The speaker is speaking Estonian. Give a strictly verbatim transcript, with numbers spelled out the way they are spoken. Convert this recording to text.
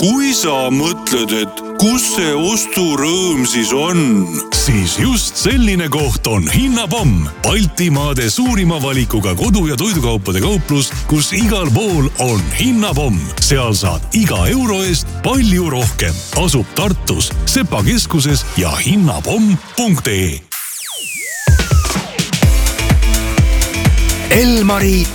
kui sa mõtled, et kus see osturõõm siis on, siis just selline koht on Hinnapomm. Baltimaade suurima valikuga kodu- ja toidukaupade kauplus, kus igal pool on Hinnapomm. Seal saad iga euro eest palju rohkem. Asub Tartus, Sepa keskuses ja hinnapomm punkt ee. Elmari